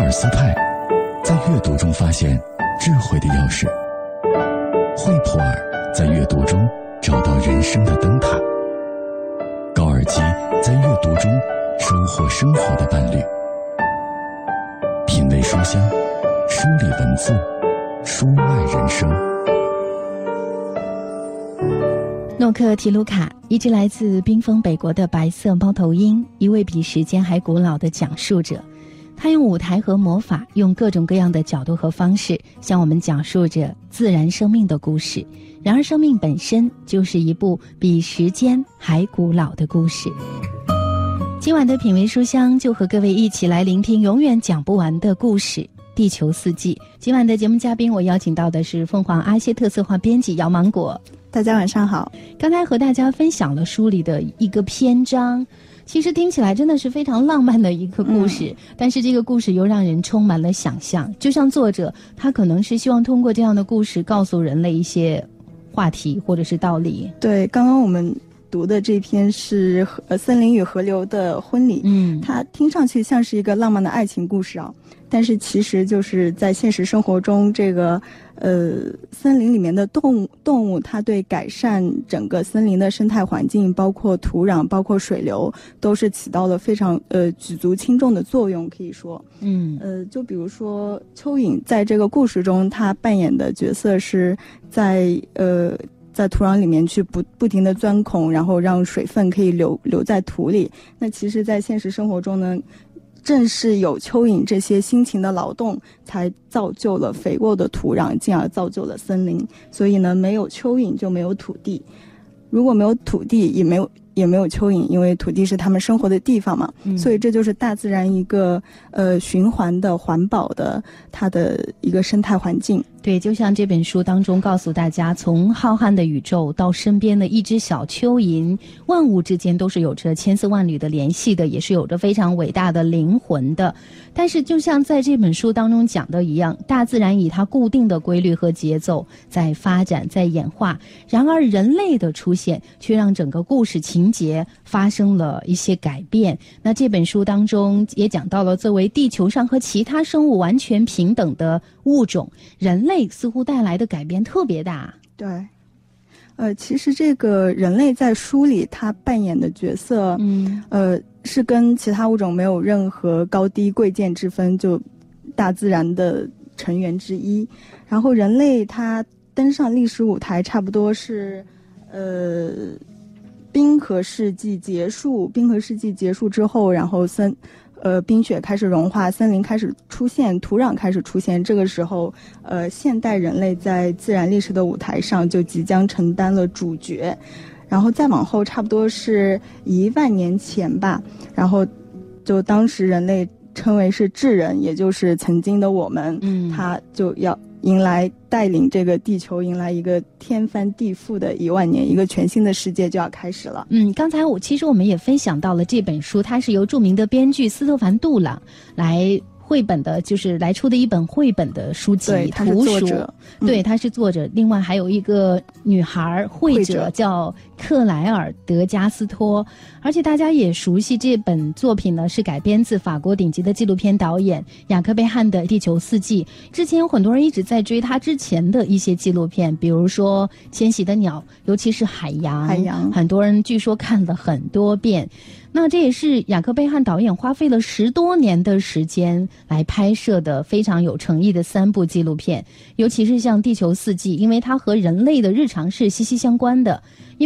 尔斯泰在阅读中发现智慧的钥匙，惠普尔在阅读中找到人生的灯塔，高尔基在阅读中收获生活的伴侣。品味书香，梳理文字，书外人生。 诺克提鲁卡，一只来自冰封北国的白色猫头鹰，一位比时间还古老的讲述者。他用舞台和魔法，用各种各样的角度和方式，向我们讲述着自然生命的故事。然而生命本身就是一部比时间还古老的故事。今晚的品味书香就和各位一起来聆听永远讲不完的故事，地球四季。今晚的节目嘉宾，我邀请到的是凤凰阿谢特策划编辑姚芒果。 大家晚上好。 刚才和大家分享了书里的一个篇章，其实听起来真的是非常浪漫的一个故事，但是这个故事又让人充满了想象。就像作者他可能是希望通过这样的故事告诉人类一些话题或者是道理。 对，刚刚我们读的这篇是森林与河流的婚礼，它听上去像是一个浪漫的爱情故事啊，但是其实就是在现实生活中，这个森林里面的动物，它对改善整个森林的生态环境，包括土壤，包括水流，都是起到了非常举足轻重的作用，可以说。就比如说蚯蚓在这个故事中，它扮演的角色是在土壤里面去不停地钻孔，然后让水分可以留在土里。那其实在现实生活中呢，正是有蚯蚓这些辛勤的劳动，才造就了肥沃的土壤，进而造就了森林。所以呢，没有蚯蚓就没有土地，如果没有土地也没有蚯蚓，因为土地是他们生活的地方嘛。所以这就是大自然一个循环的环保的它的一个生态环境。 对，就像这本书当中告诉大家，从浩瀚的宇宙到身边的一只小蚯蚓，万物之间都是有着千丝万缕的联系的，也是有着非常伟大的灵魂的。但是就像在这本书当中讲的一样，大自然以它固定的规律和节奏在发展，在演化，然而人类的出现却让整个故事情节发生了一些改变。那这本书当中也讲到了，作为地球上和其他生物完全平等的物种，人类似乎带来的改变特别大。 对，其实这个人类在书里他扮演的角色，是跟其他物种没有任何高低贵贱之分，就大自然的成员之一。然后人类他登上历史舞台，差不多是冰河世纪结束之后，然后冰雪开始融化，森林开始出现，土壤开始出现。这个时候，现代人类在自然历史的舞台上就即将承担了主角。然后再往后，差不多是1万年前吧，然后就当时人类称为是智人，也就是曾经的我们，他就要带领这个地球迎来一个天翻地覆的1万年，一个全新的世界就要开始了。 刚才其实我们也分享到了这本书，它是由著名的编剧斯特凡·杜朗来绘本的，就是来出的一本绘本的书籍， 对，他是作者， 对，他是作者。另外还有一个女孩绘者叫克莱尔·德加斯托，而且大家也熟悉这本作品呢，是改编自法国顶级的纪录片导演雅克贝汉的《地球四季》。之前有很多人一直在追他之前的一些纪录片，比如说《迁徙的鸟》，尤其是海洋，很多人据说看了很多遍。那这也是雅克贝汉导演花费了10多年的时间来拍摄的非常有诚意的3部纪录片，尤其是像《地球四季》，因为它和人类的日常是息息相关的。